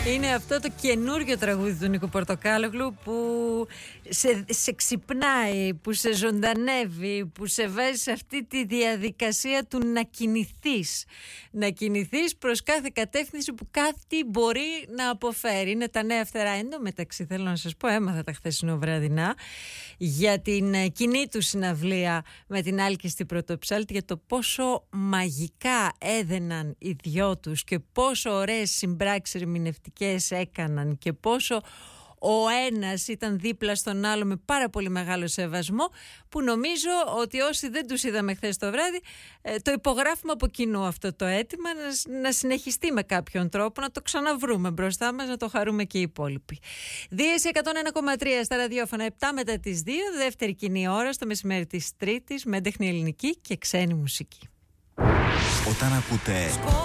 Είναι αυτό το καινούριο τραγούδι του Νίκου Πορτοκάλογλου που σε ξυπνάει, που σε ζωντανεύει, που σε βάζει σε αυτή τη διαδικασία του να κινηθείς. Να κινηθείς προς κάθε κατεύθυνση που κάτι μπορεί να αποφέρει. Είναι τα νέα φτερά. Εν τω μεταξύ, θέλω να σας πω, έμαθα τα χθεσινοβραδινά για την κοινή του συναυλία με την Άλκη στην Πρωτοψάλτη, για το πόσο μαγικά έδαιναν οι δυο τους και πόσο ωραίες συμπράξεις ερμηνευτικές έκαναν και πόσο ο ένας ήταν δίπλα στον άλλο με πάρα πολύ μεγάλο σεβασμό, που νομίζω ότι όσοι δεν τους είδαμε χθες το βράδυ το υπογράφουμε από κοινού αυτό το αίτημα να συνεχιστεί με κάποιον τρόπο, να το ξαναβρούμε μπροστά μας, να το χαρούμε και οι υπόλοιποι. Δίεση 101,3 στα ραδιόφωνα, 7 μετά τις 2, δεύτερη κοινή ώρα στο μεσημέρι της Τρίτης, με έντεχνη ελληνική και ξένη μουσική. Όταν ακούτε